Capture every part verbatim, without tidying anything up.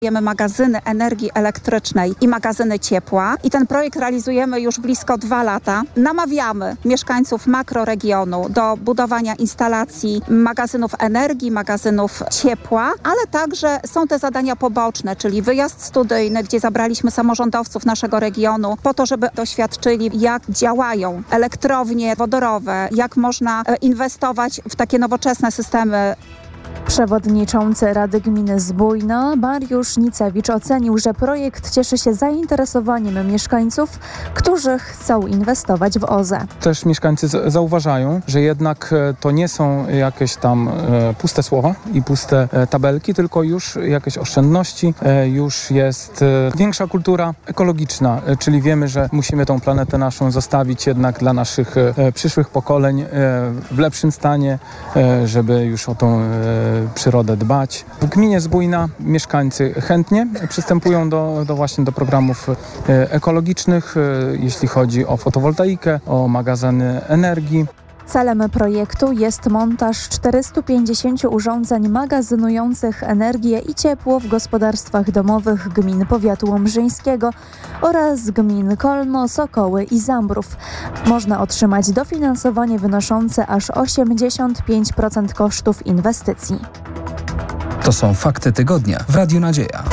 Mamy magazyny energii elektrycznej i magazyny ciepła i ten projekt realizujemy już blisko dwa lata. Namawiamy mieszkańców makroregionu do budowania instalacji magazynów energii, magazynów ciepła, ale także są te zadania poboczne, czyli wyjazd studyjny, gdzie zabraliśmy samorządowców naszego regionu po to, żeby doświadczyli, jak działają elektrownie wodorowe, jak można inwestować w takie nowoczesne systemy. Przewodniczący Rady Gminy Zbójna Mariusz Nicewicz ocenił, że projekt cieszy się zainteresowaniem mieszkańców, którzy chcą inwestować w O Z E. Też mieszkańcy z- zauważają, że jednak e, to nie są jakieś tam e, puste słowa i puste e, tabelki, tylko już jakieś oszczędności, e, już jest e, większa kultura ekologiczna, e, czyli wiemy, że musimy tą planetę naszą zostawić jednak dla naszych e, przyszłych pokoleń e, w lepszym stanie, e, żeby już o tą e, przyrodę dbać. W gminie Zbójna mieszkańcy chętnie przystępują do, do właśnie do programów e, ekologicznych, e, jeśli chodzi o fotowoltaikę, o magazyny energii. Celem projektu jest montaż czterystu pięćdziesięciu urządzeń magazynujących energię i ciepło w gospodarstwach domowych gmin powiatu łomżyńskiego oraz gmin Kolno, Sokoły i Zambrów. Można otrzymać dofinansowanie wynoszące aż osiemdziesiąt pięć procent kosztów inwestycji. To są fakty tygodnia w Radiu Nadzieja.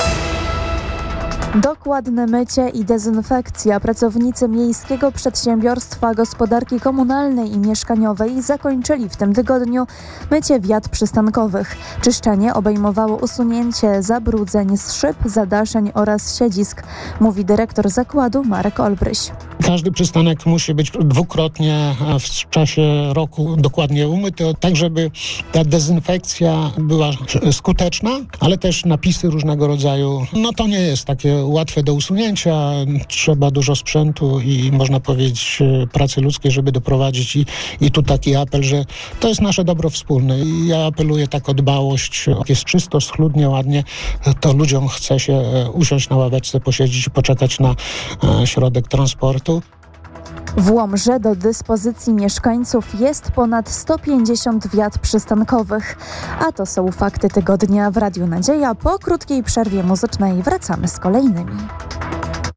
Dokładne mycie i dezynfekcja. Pracownicy Miejskiego Przedsiębiorstwa Gospodarki Komunalnej i Mieszkaniowej zakończyli w tym tygodniu mycie wiat przystankowych. Czyszczenie obejmowało usunięcie zabrudzeń z szyb, zadaszeń oraz siedzisk, mówi dyrektor zakładu Marek Olbryś. Każdy przystanek musi być dwukrotnie w czasie roku dokładnie umyty, tak żeby ta dezynfekcja była skuteczna, ale też napisy różnego rodzaju. No to nie jest takie łatwe do usunięcia. Trzeba dużo sprzętu i można powiedzieć pracy ludzkiej, żeby doprowadzić i, i tu taki apel, że to jest nasze dobro wspólne. I ja apeluję tak o dbałość. Jak jest czysto, schludnie, ładnie, to ludziom chce się usiąść na ławeczce, posiedzieć i poczekać na środek transportu. W Łomży do dyspozycji mieszkańców jest ponad sto pięćdziesiąt wiat przystankowych. A to są fakty tygodnia w Radiu Nadzieja. Po krótkiej przerwie muzycznej wracamy z kolejnymi.